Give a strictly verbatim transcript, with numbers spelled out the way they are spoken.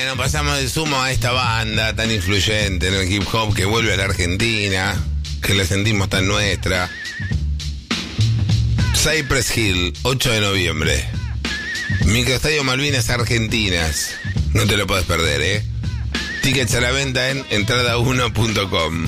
Bueno, pasamos de sumo a esta banda tan influyente en el hip hop que vuelve a la Argentina, que la sentimos tan nuestra. Cypress Hill, ocho de noviembre. Microestadio Malvinas Argentinas. No te lo puedes perder, ¿eh? Tickets a la venta en entrada uno punto com.